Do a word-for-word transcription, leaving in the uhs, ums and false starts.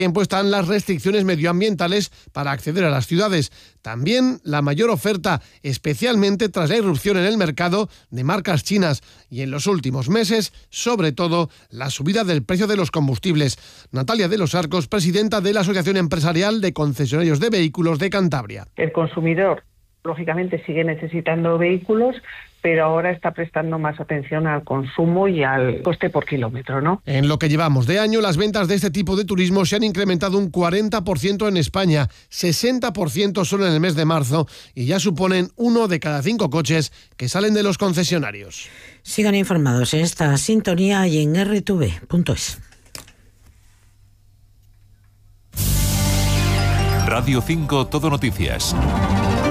tiempo están las restricciones medioambientales para acceder a las ciudades. También la mayor oferta, especialmente tras la irrupción en el mercado de marcas chinas y en los últimos meses, sobre todo, la subida del precio de los combustibles. Natalia de los Arcos, presidenta de la Asociación Empresarial de Concesionarios de Vehículos de Cantabria. El consumidor, lógicamente, sigue necesitando vehículos, pero ahora está prestando más atención al consumo y al coste por kilómetro, ¿no? En lo que llevamos de año, las ventas de este tipo de turismo se han incrementado un cuarenta por ciento en España, sesenta por ciento solo en el mes de marzo, y ya suponen uno de cada cinco coches que salen de los concesionarios. Sigan informados en esta sintonía y en erre te ve punto es. Radio cinco Todo Noticias.